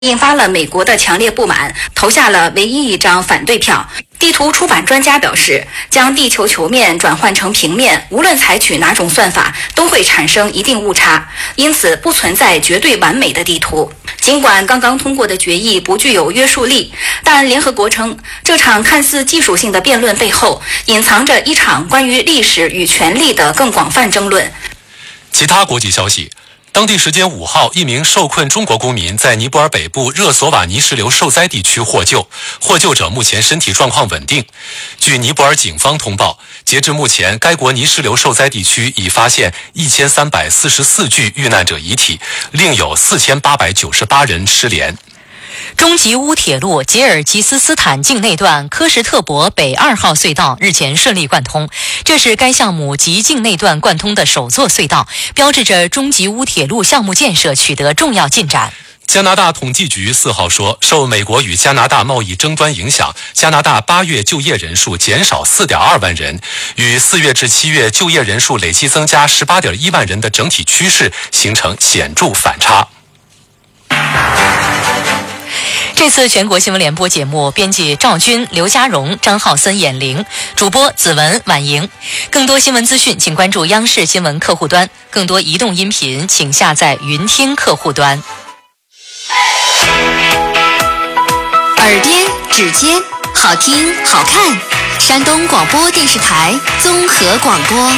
引发了美国的强烈不满，投下了唯一一张反对票。地图出版专家表示，将地球球面转换成平面，无论采取哪种算法，都会产生一定误差，因此不存在绝对完美的地图。尽管刚刚通过的决议不具有约束力，但联合国称，这场看似技术性的辩论背后，隐藏着一场关于历史与权力的更广泛争论。 其他国际消息。当地时间5号，一名受困中国公民在尼泊尔北部热索瓦尼石流受灾地区获救，获救者目前身体状况稳定。据尼泊尔警方通报，截至目前，该国泥石流受灾地区已发现1344具遇难者遗体，另有4898人失联。 中吉乌铁路吉尔吉斯斯坦境内段科什特伯北2号隧道日前顺利贯通，这是该项目及境内段贯通的首座隧道，标志着中吉乌铁路项目建设取得重要进展。 加拿大统计局4号说，受美国与加拿大贸易争端影响，加拿大8月就业人数减少 4.2 万人，与4月至7月就业人数累计增加 18.1 万人的整体趋势形成显著反差。 这次全国新闻联播节目，编辑赵军、刘家荣、张浩森、闫玲，主播子文、婉莹。更多新闻资讯，请关注央视新闻客户端；更多移动音频，请下载云听客户端。 耳边、指尖，好听好看。山东广播电视台综合广播。